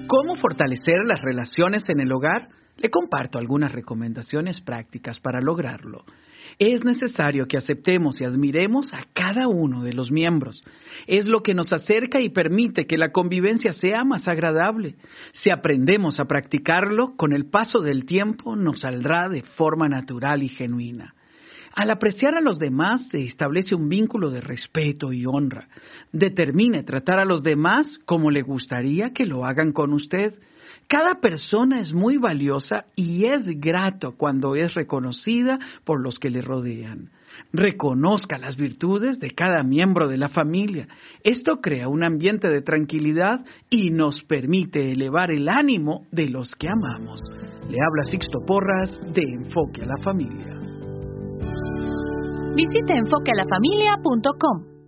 ¿Cómo fortalecer las relaciones en el hogar? Le comparto algunas recomendaciones prácticas para lograrlo. Es necesario que aceptemos y admiremos a cada uno de los miembros. Es lo que nos acerca y permite que la convivencia sea más agradable. Si aprendemos a practicarlo, con el paso del tiempo nos saldrá de forma natural y genuina. Al apreciar a los demás se establece un vínculo de respeto y honra. Determine tratar a los demás como le gustaría que lo hagan con usted. Cada persona es muy valiosa y es grato cuando es reconocida por los que le rodean. Reconozca las virtudes de cada miembro de la familia. Esto crea un ambiente de tranquilidad y nos permite elevar el ánimo de los que amamos. Le habla Sixto Porras de Enfoque a la Familia. Visite enfoquealafamilia.com.